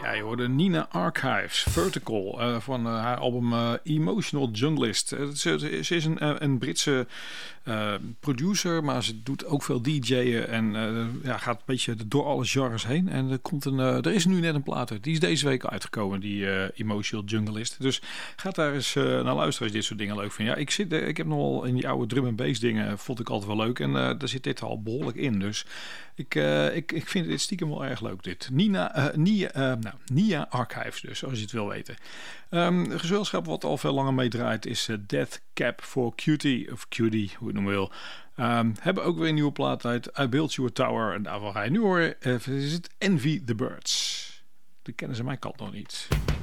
Ja, je hoorde Nina Archives, Vertical, van haar album Emotional Junglist. Ze is een Britse producer, maar ze doet ook veel DJ'en en gaat een beetje door alle genres heen. En er is nu net een plaat uit. Die is deze week uitgekomen, die Emotional Junglist. Dus ga daar eens naar luisteren als je dit soort dingen leuk vindt. Ja, ik heb nogal in die oude drum and bass dingen, vond ik altijd wel leuk. En daar zit dit al behoorlijk in. Dus ik vind dit stiekem wel erg leuk, dit. Nia Archives dus, als je het wil weten. Gezelschap wat al veel langer meedraait is Death Cab for Cutie, of Cutie, hoe je het noemen wil. Hebben ook weer een nieuwe plaat uit I Built You a Tower. En daarvan ga je nu horen, is het Envy the Birds. Die kennen ze mijn kant nog niet.